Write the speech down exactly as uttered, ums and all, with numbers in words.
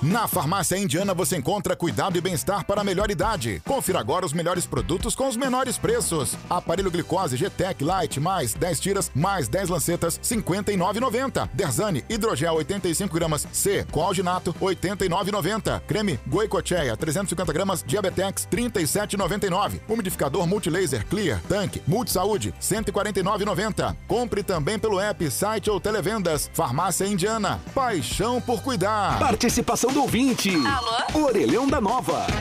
Na Farmácia Indiana você encontra cuidado e bem-estar para a melhor idade. Confira agora os melhores produtos com os menores preços. Aparelho glicose G-Tech Light, mais dez tiras, mais dez lancetas, cinquenta e nove reais e noventa centavos. Derzane Hidrogel oitenta e cinco gramas C, Coalginato, oitenta e nove reais e noventa centavos. Creme Goicoechea, trezentos e cinquenta gramas, Diabetex, trinta e sete reais e noventa e nove centavos. Umidificador Multilaser Clear, Tanque, Multisaúde, cento e quarenta e nove reais e noventa centavos. Compre também pelo app, site ou televendas. Farmácia Indiana, paixão por cuidar. Participação do ouvinte. Alô? Orelhão da Nova.